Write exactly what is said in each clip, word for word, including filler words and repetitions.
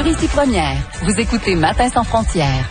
Ici Première. Vous écoutez Matin sans frontières.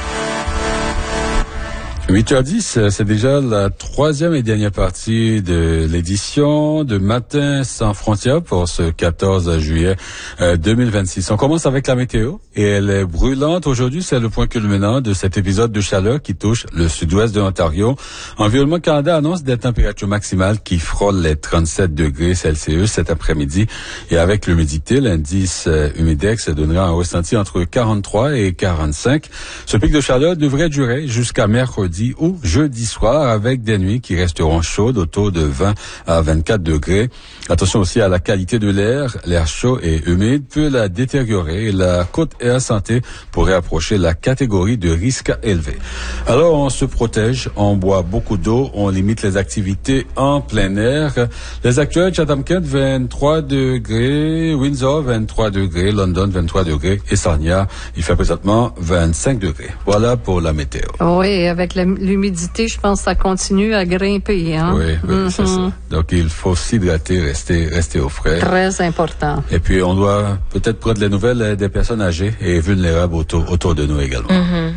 huit heures dix, c'est déjà la troisième et dernière partie de l'édition de Matin sans frontières pour ce quatorze juillet euh, deux mille vingt-six. On commence avec la météo et elle est brûlante. Aujourd'hui, c'est le point culminant de cet épisode de chaleur qui touche le sud-ouest de l'Ontario. Environnement Canada annonce des températures maximales qui frôlent les trente-sept degrés Celsius cet après-midi. Et avec l'humidité, l'indice euh, humidex donnera un ressenti entre quarante-trois et quarante-cinq. Ce pic de chaleur devrait durer jusqu'à mercredi ou jeudi soir avec des nuits qui resteront chaudes autour de vingt à vingt-quatre degrés. Attention aussi à la qualité de l'air. L'air chaud et humide peut la détériorer et la Côte Air Santé pourrait approcher la catégorie de risque élevé. Alors on se protège, on boit beaucoup d'eau, on limite les activités en plein air. Les actuels, Chatham-Kent vingt-trois degrés, Windsor vingt-trois degrés, London vingt-trois degrés et Sarnia, il fait présentement vingt-cinq degrés. Voilà pour la météo. Oui, avec la l'humidité, je pense que ça continue à grimper. Hein? Oui, oui, mm-hmm. c'est ça. Donc, il faut s'hydrater, rester, rester au frais. Très important. Et puis, on doit peut-être prendre les nouvelles des personnes âgées et vulnérables autour, autour de nous également. Mm-hmm.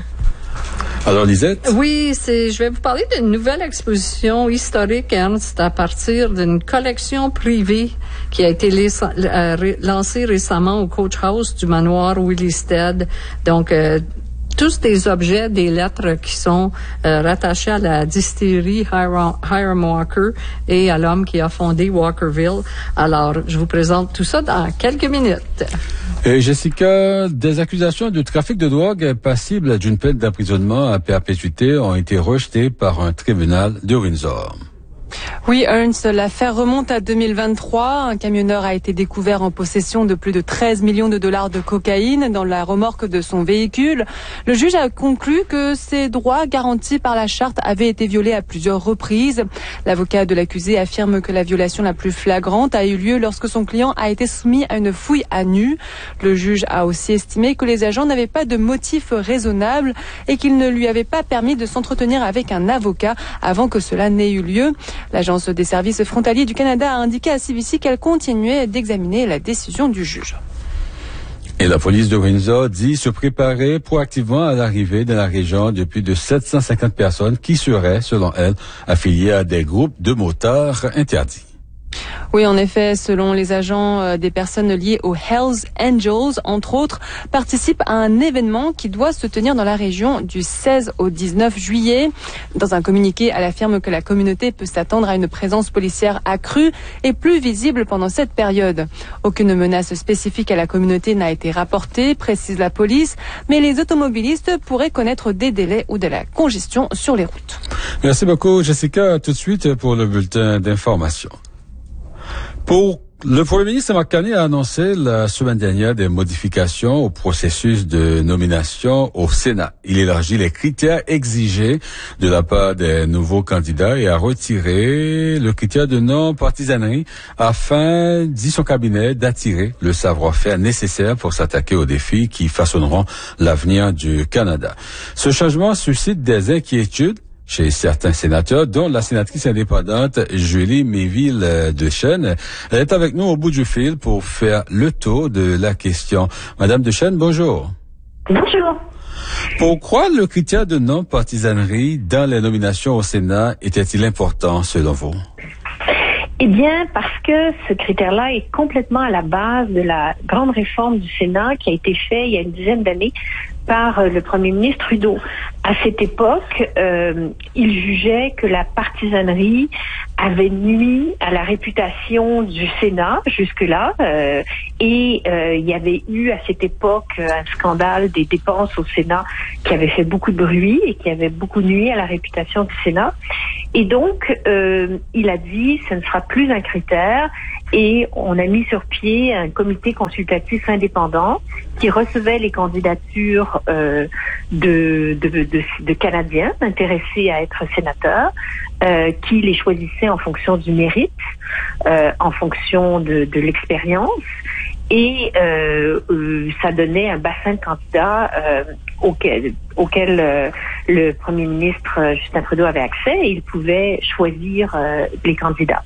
Alors, Lisette? Oui, c'est, je vais vous parler d'une nouvelle exposition historique, Ernst, à partir d'une collection privée qui a été laissé, euh, lancée récemment au Coach House du manoir Willisted. Donc, euh, tous des objets, des lettres qui sont euh, rattachés à la distillerie Hiram, Hiram Walker et à l'homme qui a fondé Walkerville. Alors, je vous présente tout ça dans quelques minutes. Et Jessica, des accusations de trafic de drogue passibles d'une peine d'emprisonnement à perpétuité ont été rejetées par un tribunal de Windsor. Oui, Ernst, l'affaire remonte à deux mille vingt-trois. Un camionneur a été découvert en possession de plus de treize millions de dollars de cocaïne dans la remorque de son véhicule. Le juge a conclu que ces droits garantis par la charte avaient été violés à plusieurs reprises. L'avocat de l'accusé affirme que la violation la plus flagrante a eu lieu lorsque son client a été soumis à une fouille à nu. Le juge a aussi estimé que les agents n'avaient pas de motif raisonnable et qu'ils ne lui avaient pas permis de s'entretenir avec un avocat avant que cela n'ait eu lieu. L'Agence des services frontaliers du Canada a indiqué à C B C qu'elle continuait d'examiner la décision du juge. Et la police de Windsor dit se préparer proactivement à l'arrivée dans la région de plus de sept cent cinquante personnes qui seraient, selon elle, affiliées à des groupes de motards interdits. Oui, en effet, selon les agents, euh, des personnes liées aux Hells Angels, entre autres, participent à un événement qui doit se tenir dans la région du seize au dix-neuf juillet. Dans un communiqué, elle affirme que la communauté peut s'attendre à une présence policière accrue et plus visible pendant cette période. Aucune menace spécifique à la communauté n'a été rapportée, précise la police, mais les automobilistes pourraient connaître des délais ou de la congestion sur les routes. Merci beaucoup, Jessica. Tout de suite pour le bulletin d'information. Pour le Premier ministre Mark Carney a annoncé la semaine dernière des modifications au processus de nomination au Sénat. Il élargit les critères exigés de la part des nouveaux candidats et a retiré le critère de non-partisanerie afin, dit son cabinet, d'attirer le savoir-faire nécessaire pour s'attaquer aux défis qui façonneront l'avenir du Canada. Ce changement suscite des inquiétudes chez certains sénateurs, dont la sénatrice indépendante Julie Méville-Deschênes. Elle est avec nous au bout du fil pour faire le tour de la question. Madame Deschênes, bonjour. Bonjour. Pourquoi le critère de non-partisanerie dans les nominations au Sénat était-il important selon vous? Eh bien, parce que ce critère-là est complètement à la base de la grande réforme du Sénat qui a été faite il y a une dizaine d'années par le premier ministre Trudeau. À cette époque, euh, il jugeait que la partisanerie avait nui à la réputation du Sénat jusque-là, euh, et euh, il y avait eu à cette époque un scandale des dépenses au Sénat qui avait fait beaucoup de bruit et qui avait beaucoup nui à la réputation du Sénat. Et donc, euh, il a dit, ce ne sera plus un critère, et on a mis sur pied un comité consultatif indépendant qui recevait les candidatures euh, de, de, de, de Canadiens intéressés à être sénateurs, euh, qui les choisissait en fonction du mérite, euh, en fonction de, de l'expérience, et euh, euh, ça donnait un bassin de candidats euh, auquel, auquel euh, le premier ministre euh, Justin Trudeau avait accès, et il pouvait choisir euh, les candidats.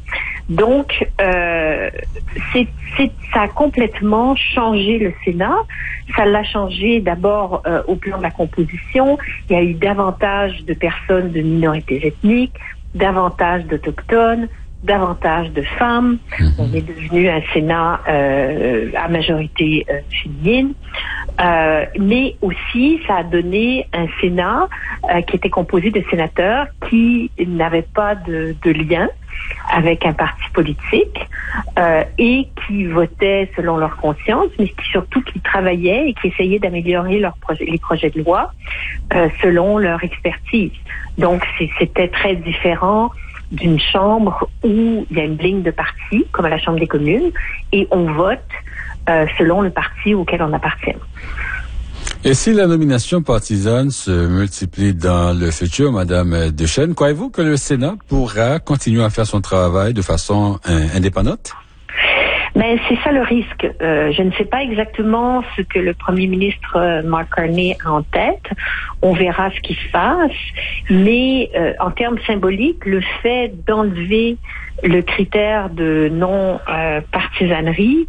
Donc, euh, c'est, c'est, ça a complètement changé le Sénat. Ça l'a changé d'abord euh, au plan de la composition. Il y a eu davantage de personnes de minorités ethniques, davantage d'autochtones, davantage de femmes. On est devenu un Sénat euh, à majorité euh, féminine. Euh, mais aussi, ça a donné un Sénat euh, qui était composé de sénateurs qui n'avaient pas de, de lien avec un parti politique euh, et qui votaient selon leur conscience, mais qui surtout qui travaillaient et qui essayaient d'améliorer leurs projets, les projets de loi euh, selon leur expertise. Donc, c'est, c'était très différent d'une chambre où il y a une ligne de parti, comme à la Chambre des communes, et on vote euh, selon le parti auquel on appartient. Et si la nomination partisane se multiplie dans le futur, Madame Deschênes, croyez-vous que le Sénat pourra continuer à faire son travail de façon euh, indépendante? Ben, c'est ça le risque. Euh, je ne sais pas exactement ce que le premier ministre euh, Mark Carney a en tête. On verra ce qu'il fasse. Mais euh, en termes symboliques, le fait d'enlever le critère de non-partisanerie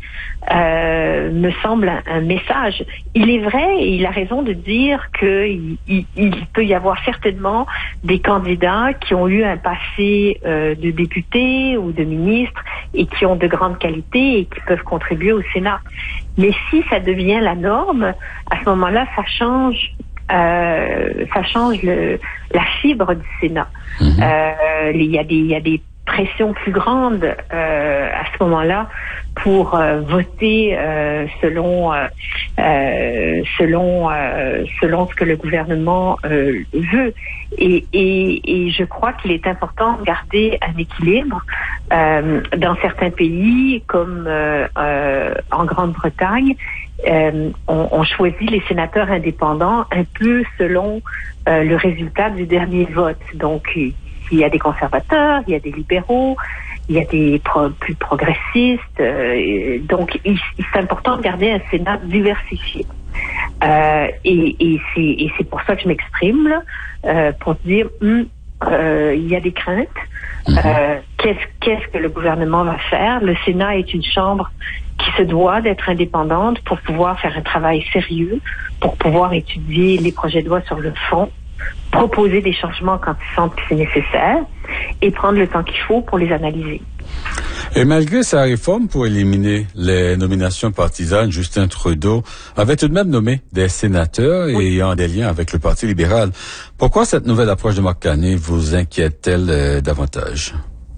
euh, me semble un, un message. Il est vrai et il a raison de dire qu'il il, il peut y avoir certainement des candidats qui ont eu un passé euh, de député ou de ministre et qui ont de grandes qualités et qui peuvent contribuer au Sénat. Mais si ça devient la norme, à ce moment-là, ça change euh, ça change le, la fibre du Sénat. Mmh. Euh, il y a des, il y a des pression plus grande euh, à ce moment-là pour euh, voter euh, selon euh, euh, selon euh, selon ce que le gouvernement euh, veut et, et et je crois qu'il est important de garder un équilibre euh, dans certains pays comme euh, euh, en Grande-Bretagne. Euh, on, on choisit les sénateurs indépendants un peu selon euh, le résultat du dernier vote. Donc il y a des conservateurs, il y a des libéraux, il y a des pro- plus progressistes. Euh, donc, il, c'est important de garder un Sénat diversifié. Euh, et, et, c'est, et c'est pour ça que je m'exprime, là, euh, pour dire, hum, euh, il y a des craintes. Euh, qu'est-ce, qu'est-ce que le gouvernement va faire? Le Sénat est une chambre qui se doit d'être indépendante pour pouvoir faire un travail sérieux, pour pouvoir étudier les projets de loi sur le fond, proposer des changements quand ils sentent que c'est nécessaire et prendre le temps qu'il faut pour les analyser. Et malgré sa réforme pour éliminer les nominations partisanes, Justin Trudeau avait tout de même nommé des sénateurs oui. ayant des liens avec le Parti libéral. Pourquoi cette nouvelle approche de Mark Carney vous inquiète-t-elle euh, davantage?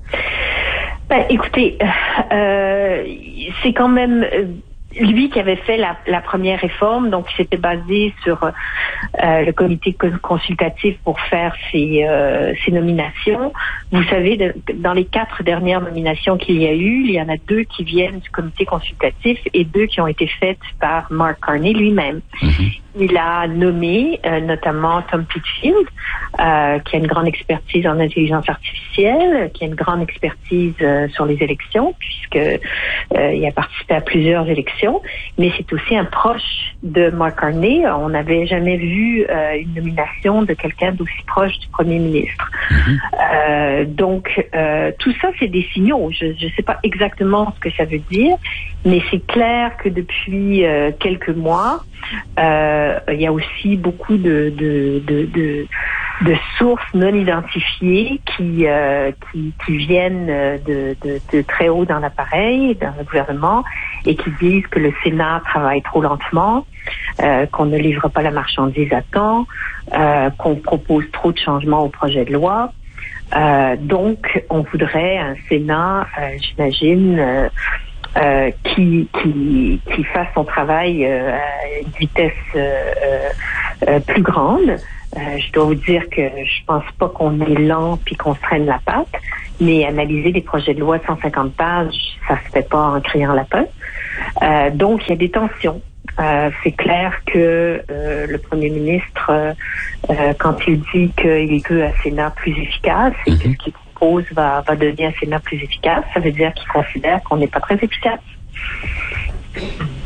Ben, écoutez, euh, c'est quand même... Euh, lui qui avait fait la, la première réforme, donc il s'était basé sur euh, le comité consultatif pour faire ses, euh, ses nominations. Vous savez, de, dans les quatre dernières nominations qu'il y a eu, il y en a deux qui viennent du comité consultatif et deux qui ont été faites par Mark Carney lui-même. Mm-hmm. Il a nommé euh, notamment Tom Pitfield, euh, qui a une grande expertise en intelligence artificielle, qui a une grande expertise euh, sur les élections, puisque euh, il a participé à plusieurs élections. Mais c'est aussi un proche de Mark Carney. On n'avait jamais vu euh, une nomination de quelqu'un d'aussi proche du premier ministre. Mm-hmm. Euh, donc, euh, tout ça, c'est des signaux. Je ne sais pas exactement ce que ça veut dire, mais c'est clair que depuis euh, quelques mois, euh, il y a aussi beaucoup de, de, de, de, de sources non identifiées qui, euh, qui, qui viennent de, de, de très haut dans l'appareil, dans le gouvernement, et qui disent que le Sénat travaille trop lentement, euh, qu'on ne livre pas la marchandise à temps, euh, qu'on propose trop de changements au projet de loi. Euh, donc, on voudrait un Sénat, euh, j'imagine, euh, Euh, qui, qui, qui fasse son travail euh, à une vitesse euh, euh, plus grande. Euh, je dois vous dire que je pense pas qu'on est lent puis qu'on se traîne la patte, mais analyser des projets de loi de cent cinquante pages, ça se fait pas en criant la peur. Euh, donc, il y a des tensions. Euh, c'est clair que euh, le premier ministre, euh, euh, quand il dit qu'il veut un Sénat plus efficace et que ce qu'il propose va, va devenir un Sénat plus efficace, ça veut dire qu'il considère qu'on n'est pas très efficace.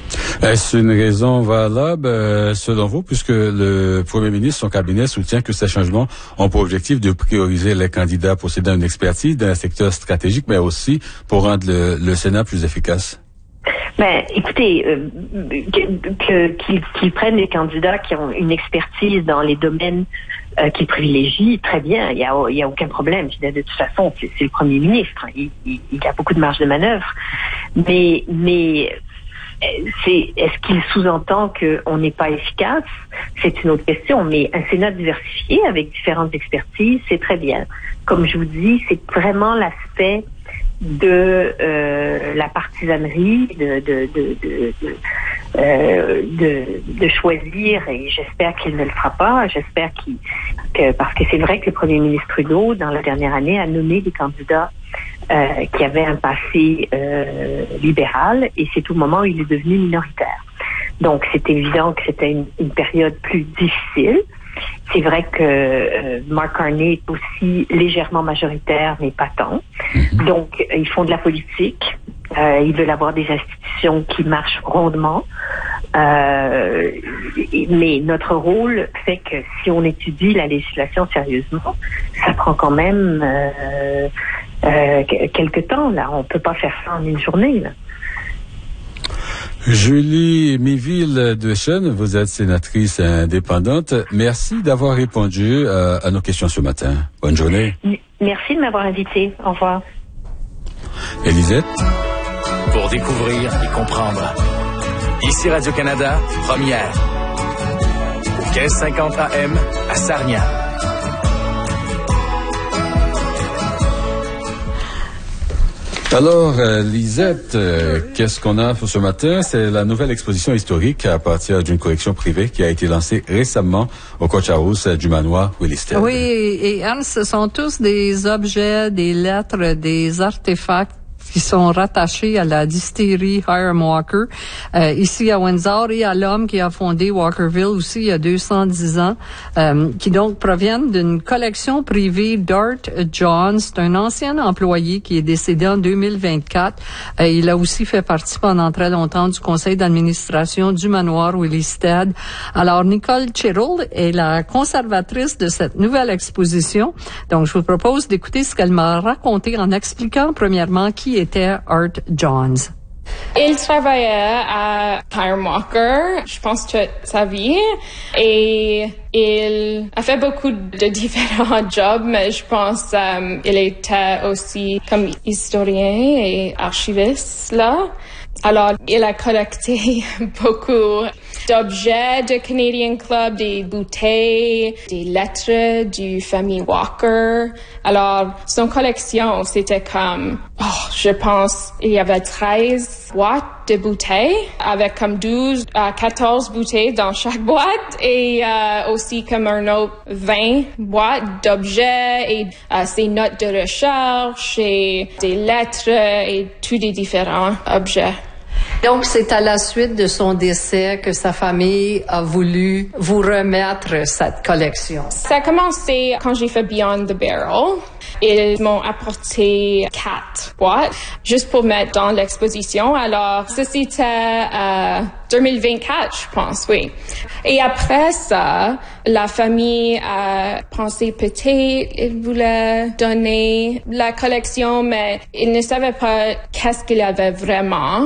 Est-ce une raison valable, euh, selon vous, puisque le Premier ministre, son cabinet, soutient que ces changements ont pour objectif de prioriser les candidats possédant une expertise dans un secteur stratégique, mais aussi pour rendre le, le Sénat plus efficace? Ben, écoutez, euh, que, qu'ils, qu'ils prennent des candidats qui ont une expertise dans les domaines euh, qu'ils privilégient, très bien, il y a, il y a aucun problème. De toute façon, c'est, c'est le Premier ministre, il, il, il a beaucoup de marge de manœuvre. Mais, mais c'est, est-ce qu'il sous-entend qu'on n'est pas efficace? C'est une autre question. Mais un Sénat diversifié avec différentes expertises, c'est très bien. Comme je vous dis, c'est vraiment l'aspect de euh, la partisanerie, de de de de, de, euh, de de choisir, et j'espère qu'il ne le fera pas. J'espère qu'il que parce que c'est vrai que le Premier ministre Trudeau, dans la dernière année, a nommé des candidats euh, qui avaient un passé euh, libéral, et c'est au moment où il est devenu minoritaire. Donc c'est évident que c'était une, une période plus difficile. C'est vrai que euh, Mark Carney est aussi légèrement majoritaire, mais pas tant. Donc, euh, ils font de la politique. Euh, ils veulent avoir des institutions qui marchent rondement. Euh, mais notre rôle fait que si on étudie la législation sérieusement, ça prend quand même euh, euh, quelque temps. Là, on peut pas faire ça en une journée, là. Julie Méville-Deschênes, vous êtes sénatrice indépendante. Merci d'avoir répondu à, à nos questions ce matin. Bonne journée. Merci de m'avoir invité. Au revoir. Élisette. Pour découvrir et comprendre. Ici Radio-Canada, première. Au quinze cinquante A M à Sarnia. Alors, euh, Lisette, euh, qu'est-ce qu'on a pour ce matin? C'est la nouvelle exposition historique à partir d'une collection privée qui a été lancée récemment au Coach House du manoir Williston. Oui, et Ernst, ce sont tous des objets, des lettres, des artefacts qui sont rattachés à la distillerie Hiram Walker, euh, ici à Windsor, et à l'homme qui a fondé Walkerville aussi il y a deux cent dix ans, euh, qui donc proviennent d'une collection privée d'Art Johns. C'est un ancien employé qui est décédé en deux mille vingt-quatre. Euh, il a aussi fait partie pendant très longtemps du conseil d'administration du manoir Willisted. Alors, Nicole Chirol est la conservatrice de cette nouvelle exposition. Donc, je vous propose d'écouter ce qu'elle m'a raconté en expliquant premièrement qui était Art Johns. Il travaillait à Hiram Walker, je pense, toute sa vie, et il a fait beaucoup de différents jobs, mais je pense um, il était aussi comme historien et archiviste là. Alors, il a collecté beaucoup d'objets de Canadian Club, des bouteilles, des lettres du famille Walker. Alors, son collection, c'était comme, oh, je pense, il y avait treize boîtes de bouteilles avec comme douze à quatorze bouteilles dans chaque boîte, et euh, aussi comme un autre vingt boîtes d'objets et euh, ses notes de recherche et des lettres et tous les différents objets. Donc, c'est à la suite de son décès que sa famille a voulu vous remettre cette collection. Ça a commencé quand j'ai fait Beyond the Barrel. Ils m'ont apporté quatre boîtes juste pour mettre dans l'exposition. Alors, ça, c'était euh, deux mille vingt-quatre, je pense, oui. Et après ça, la famille a pensé peut-être ils voulaient donner la collection, mais ils ne savaient pas qu'est-ce qu'il y avait vraiment.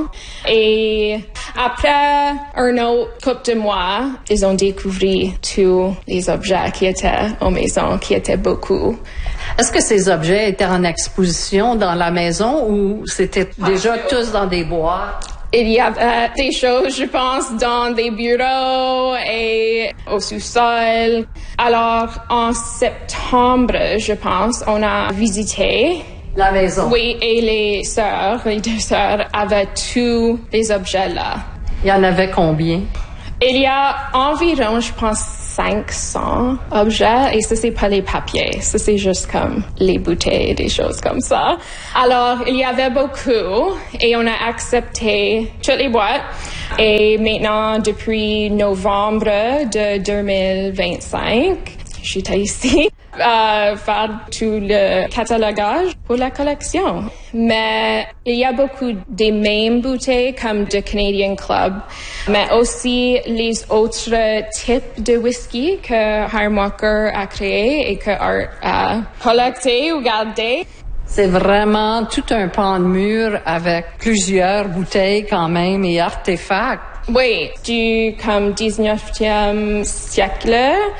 Et après un autre couple de mois, ils ont découvert tous les objets qui étaient aux maisons, qui étaient beaucoup. Est-ce que ces objets étaient en exposition dans la maison ou c'était déjà ah, tous dans des boîtes? Il y avait des choses, je pense, dans des bureaux et au sous-sol. Alors, en septembre, je pense, on a visité la maison. Oui, et les sœurs, les deux sœurs, avaient tous les objets là. Il y en avait combien? Il y a environ, je pense, cinq cents objets, et ça, c'est pas les papiers. Ça, c'est juste comme les bouteilles, des choses comme ça. Alors, il y avait beaucoup, et on a accepté toutes les boîtes. Et maintenant, depuis novembre de deux mille vingt-cinq, j'étais ici, à faire tout le catalogage pour la collection. Mais il y a beaucoup des mêmes bouteilles comme de Canadian Club, mais aussi les autres types de whisky que Hiram Walker a créé et que Art a collecté ou gardé. C'est vraiment tout un pan de mur avec plusieurs bouteilles quand même et artefacts. Oui, du comme dix-neuvième siècle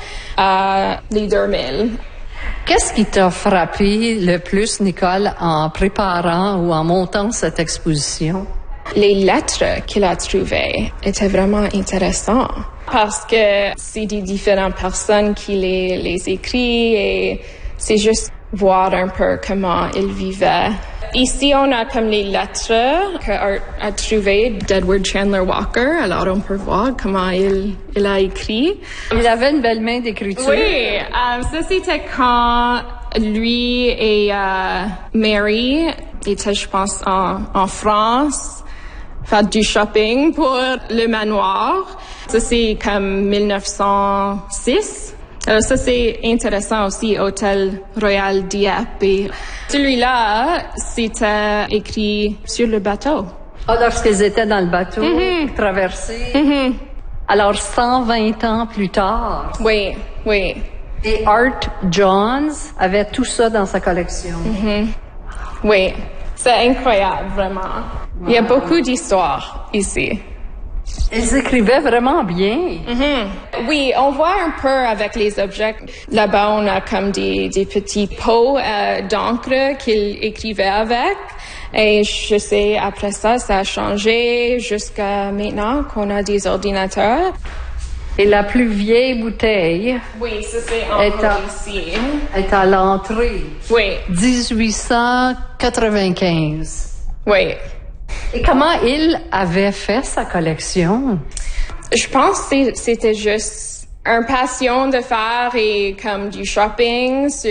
à les deux mille. Qu'est-ce qui t'a frappé le plus, Nicole, en préparant ou en montant cette exposition? Les lettres qu'il a trouvées étaient vraiment intéressantes parce que c'est des différentes personnes qui les, les écrivent et c'est juste voir un peu comment ils vivaient. Ici, on a comme les lettres que Art a trouvées d'Edward Chandler Walker. Alors, on peut voir comment il, il a écrit. Il avait une belle main d'écriture. Oui, euh, ça c'était quand lui et euh, Mary étaient, je pense, en, en France, faire du shopping pour le manoir. Ça, c'est comme mille neuf cent six. Alors ça, c'est intéressant aussi, Hôtel Royal Dieppe. Et celui-là, c'était écrit sur le bateau. Ah, lorsqu'ils étaient dans le bateau, Mm-hmm. traversés. Mm-hmm. Alors, cent vingt ans plus tard. Oui, oui. Et Art Johns avait tout ça dans sa collection. Mm-hmm. Oui, c'est incroyable, vraiment. Wow. Il y a beaucoup d'histoires ici. Ils écrivaient vraiment bien. Mm-hmm. Oui, on voit un peu avec les objets. Là-bas, on a comme des, des petits pots euh, d'encre qu'ils écrivaient avec. Et je sais, après ça, ça a changé jusqu'à maintenant qu'on a des ordinateurs. Et la plus vieille bouteille... Oui, ça c'est en est à, ici. est à l'entrée. Oui. dix-huit cent quatre-vingt-quinze. Oui. Et comment il avait fait sa collection? Je pense que c'était juste une passion de faire et comme du shopping sur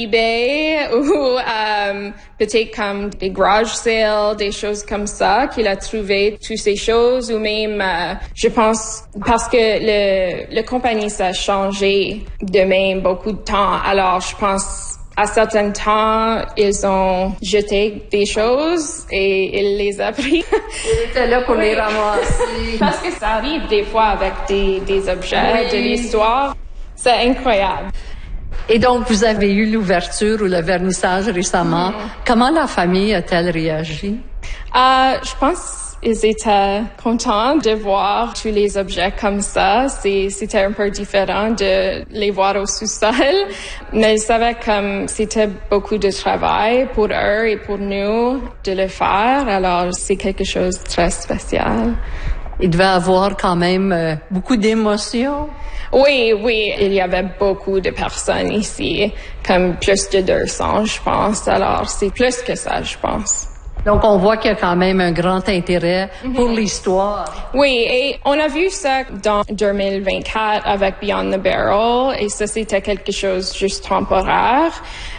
eBay ou um, peut-être comme des garage sales, des choses comme ça qu'il a trouvé toutes ces choses ou même uh, je pense parce que le le compagnie ça a changé de même beaucoup de temps. Alors je pense à certains temps, ils ont jeté des choses et il les a pris. Il était là pour oui. les ramasser. Parce que ça arrive des fois avec des, des objets oui. de l'histoire. C'est incroyable. Et donc, vous avez eu l'ouverture ou le vernissage récemment. Mm. Comment la famille a-t-elle réagi? Euh, je pense ils étaient contents de voir tous les objets comme ça. C'est, c'était un peu différent de les voir au sous-sol. Mais ils savaient comme c'était beaucoup de travail pour eux et pour nous de le faire. Alors, c'est quelque chose de très spécial. Il devait avoir quand même euh, beaucoup d'émotions. Oui, oui, il y avait beaucoup de personnes ici, comme plus de deux cents, je pense. Alors, c'est plus que ça, je pense. Donc, on voit qu'il y a quand même un grand intérêt mm-hmm. pour l'histoire. Oui, et on a vu ça dans deux mille vingt-quatre avec Beyond the Barrel, et ça, c'était quelque chose juste temporaire.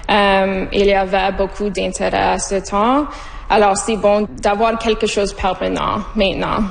Um, il y avait beaucoup d'intérêt à ce temps. Alors, c'est bon d'avoir quelque chose permanent maintenant.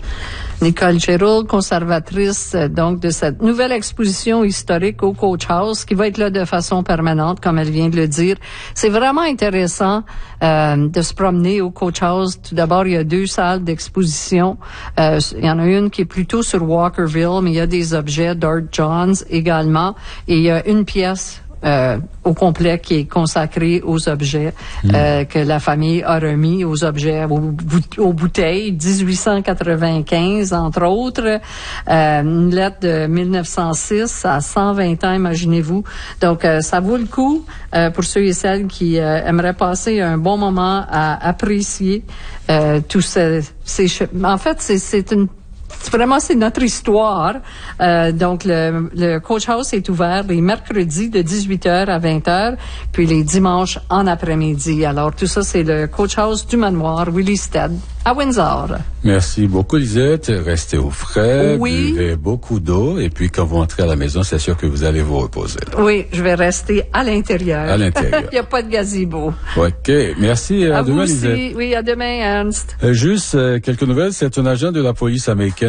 Nicole Giroux, conservatrice donc de cette nouvelle exposition historique au Coach House qui va être là de façon permanente, comme elle vient de le dire. C'est vraiment intéressant euh, de se promener au Coach House. Tout d'abord, il y a deux salles d'exposition. Euh, il y en a une qui est plutôt sur Walkerville, mais il y a des objets d'Art Johns également. Et il y a une pièce Euh, au complet qui est consacré aux objets mmh. euh, que la famille a remis aux objets, aux, aux bouteilles, dix-huit cent quatre-vingt-quinze entre autres, euh, une lettre de mille neuf cent six à cent vingt ans, imaginez-vous. Donc euh, ça vaut le coup euh, pour ceux et celles qui euh, aimeraient passer un bon moment à apprécier euh, tout ce, ces. En fait, c'est, c'est une Vraiment, c'est notre histoire. Euh, donc, le, le Coach House est ouvert les mercredis de dix-huit heures à vingt heures, puis les dimanches en après-midi. Alors, tout ça, c'est le Coach House du manoir Willisted à Windsor. Merci beaucoup, Lisette. Restez au frais, oui. buvez beaucoup d'eau, et puis quand vous entrez à la maison, c'est sûr que vous allez vous reposer. Là. Oui, je vais rester à l'intérieur. À l'intérieur. Il n'y a pas de gazebo. OK. Merci. À, à demain, vous aussi. Lisette. Oui, à demain, Ernst. Euh, juste euh, quelques nouvelles. C'est un agent de la police américaine